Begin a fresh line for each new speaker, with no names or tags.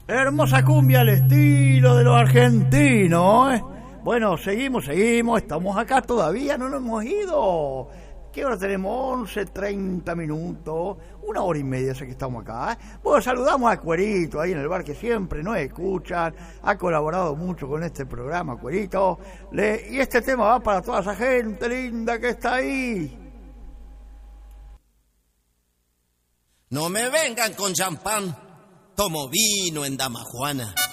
Hermosa cumbia al estilo de los argentinos, ¿eh? Bueno, seguimos, estamos acá todavía, no nos hemos ido. ¿Qué hora tenemos? 11:30 minutos, 1 hora y media, sé que estamos acá, ¿eh? Bueno, saludamos a Cuerito ahí en el bar que siempre nos escuchan, ha colaborado mucho con este programa, Cuerito. Y este tema va para toda esa gente linda que está ahí.
No me vengan con champán, tomo vino en Dama Juana.